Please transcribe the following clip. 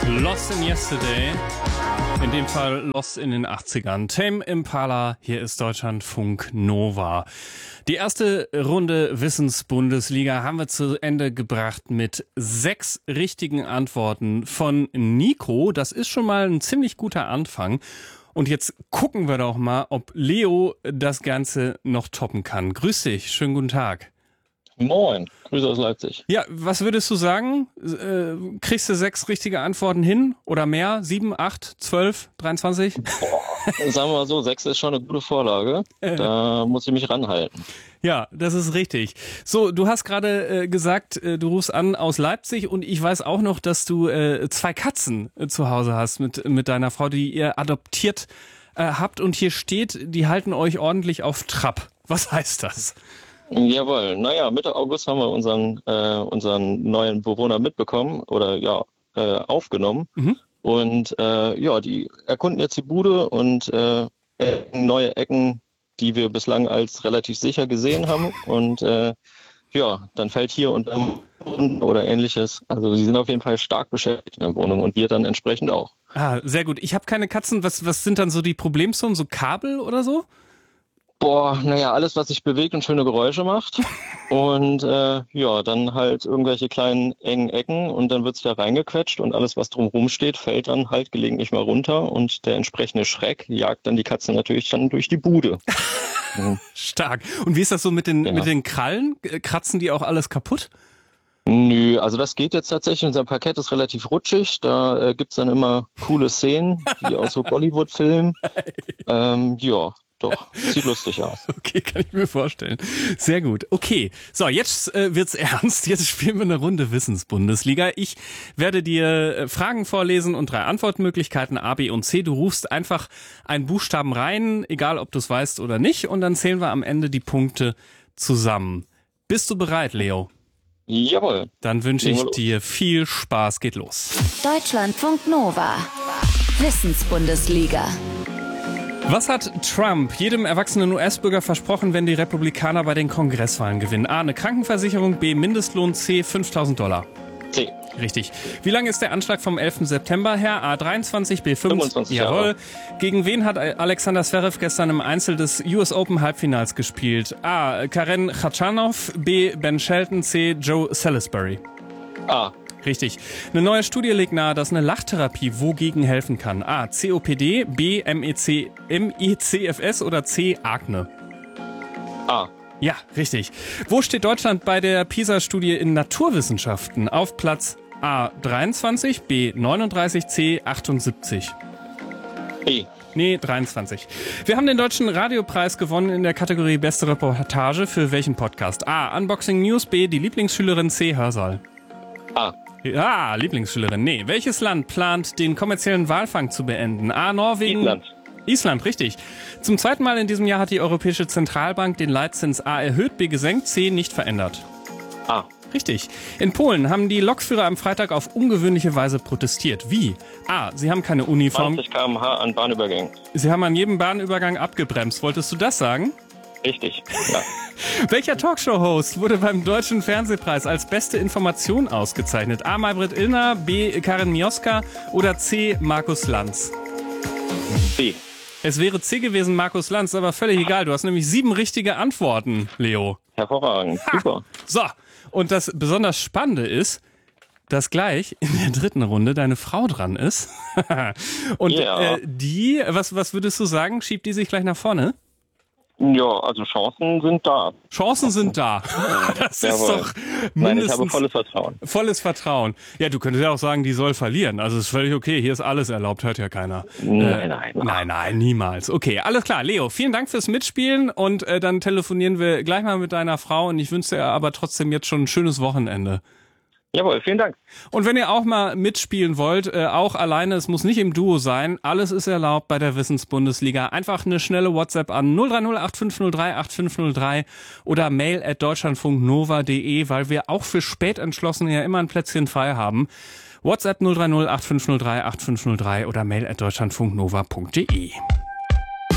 Lost in Yesterday, in dem Fall Lost in den 80ern. Tame Impala, hier ist Deutschlandfunk Nova. Die erste Runde Wissensbundesliga haben wir zu Ende gebracht mit 6 richtigen Antworten von Nico. Das ist schon mal ein ziemlich guter Anfang. Und jetzt gucken wir doch mal, ob Leo das Ganze noch toppen kann. Grüß dich, schönen guten Tag. Moin, Grüße aus Leipzig. Ja, was würdest du sagen? Kriegst du 6 richtige Antworten hin oder mehr? 7, 8, 12, 23? Sagen wir mal so, 6 ist schon eine gute Vorlage. Da muss ich mich ranhalten. Ja, das ist richtig. So, du hast gerade gesagt, du rufst an aus Leipzig und ich weiß auch noch, dass du 2 Katzen zu Hause hast mit deiner Frau, die ihr adoptiert habt und hier steht, die halten euch ordentlich auf Trab. Was heißt das? Jawohl, naja, Mitte August haben wir unseren neuen Bewohner mitbekommen oder aufgenommen. Mhm. Und die erkunden jetzt die Bude und neue Ecken, die wir bislang als relativ sicher gesehen haben. Und dann fällt hier und oder ähnliches. Also sie sind auf jeden Fall stark beschäftigt in der Wohnung und wir dann entsprechend auch. Ah, sehr gut. Ich habe keine Katzen. Was sind dann so die Problemzonen? So Kabel oder so? Alles, was sich bewegt und schöne Geräusche macht. Und dann halt irgendwelche kleinen engen Ecken und dann wird's da reingequetscht und alles, was drumherum steht, fällt dann halt gelegentlich mal runter und der entsprechende Schreck jagt dann die Katze natürlich dann durch die Bude. Stark. Und wie ist das so mit den Krallen? Kratzen die auch alles kaputt? Nö, also das geht jetzt tatsächlich. Unser Parkett ist relativ rutschig. Da gibt's dann immer coole Szenen, wie aus so Bollywood-Filmen. Doch, sieht lustig aus. Okay, kann ich mir vorstellen. Sehr gut. Okay, so, jetzt wird's ernst. Jetzt spielen wir eine Runde Wissensbundesliga. Ich werde dir Fragen vorlesen und 3 Antwortmöglichkeiten A, B und C. Du rufst einfach einen Buchstaben rein, egal ob du es weißt oder nicht. Und dann zählen wir am Ende die Punkte zusammen. Bist du bereit, Leo? Jawohl. Dann wünsche ich dir viel Spaß. Geht los. Deutschlandfunk Nova. Wissensbundesliga. Was hat Trump jedem erwachsenen US-Bürger versprochen, wenn die Republikaner bei den Kongresswahlen gewinnen? A, eine Krankenversicherung, B, Mindestlohn, C, $5.000. C. Richtig. Wie lange ist der Anschlag vom 11. September her? A, 23, B, 25 Jawohl. Jahre. Gegen wen hat Alexander Zverev gestern im Einzel des US Open Halbfinals gespielt? A, Karen Khachanov, B, Ben Shelton, C, Joe Salisbury. A. Richtig. Eine neue Studie legt nahe, dass eine Lachtherapie wogegen helfen kann. A, COPD, B, ME/CFS oder C, Akne. A. Ja, richtig. Wo steht Deutschland bei der PISA-Studie in Naturwissenschaften? Auf Platz A 23, B 39, C 78. B. Nee, 23. Wir haben den Deutschen Radiopreis gewonnen in der Kategorie Beste Reportage. Für welchen Podcast? A, Unboxing News, B, die Lieblingsschülerin, C, Hörsaal. A. Ja, Lieblingsschülerin. Nee. Welches Land plant, den kommerziellen Walfang zu beenden? A, Norwegen. Island, richtig. Zum 2. Mal in diesem Jahr hat die Europäische Zentralbank den Leitzins A erhöht, B gesenkt, C nicht verändert. A. Richtig. In Polen haben die Lokführer am Freitag auf ungewöhnliche Weise protestiert. Wie? A, sie haben keine Uniform. 20 km/h an Bahnübergängen. Sie haben an jedem Bahnübergang abgebremst. Wolltest du das sagen? Richtig, ja. Welcher Talkshow-Host wurde beim Deutschen Fernsehpreis als beste Information ausgezeichnet? A, Maybrit Illner, B, Karin Mioska oder C, Markus Lanz? B. Es wäre C gewesen, Markus Lanz, aber völlig egal. Du hast nämlich 7 richtige Antworten, Leo. Hervorragend, super. So, und das besonders Spannende ist, dass gleich in der 3. Runde deine Frau dran ist. Und die, was würdest du sagen, schiebt die sich gleich nach vorne? Ja, also Chancen sind da. Chancen sind da. Das ist doch mindestens... Nein, ich habe volles Vertrauen. Volles Vertrauen. Ja, du könntest ja auch sagen, die soll verlieren. Also ist völlig okay. Hier ist alles erlaubt, hört ja keiner. Nein, niemals. Okay, alles klar. Leo, vielen Dank fürs Mitspielen und dann telefonieren wir gleich mal mit deiner Frau und ich wünsche dir aber trotzdem jetzt schon ein schönes Wochenende. Jawohl, vielen Dank. Und wenn ihr auch mal mitspielen wollt, auch alleine, es muss nicht im Duo sein, alles ist erlaubt bei der Wissensbundesliga. Einfach eine schnelle WhatsApp an 030 8503 8503 oder mail@deutschlandfunknova.de, weil wir auch für Spätentschlossene ja immer ein Plätzchen frei haben. WhatsApp 030 8503 8503 oder mail@deutschlandfunknova.de.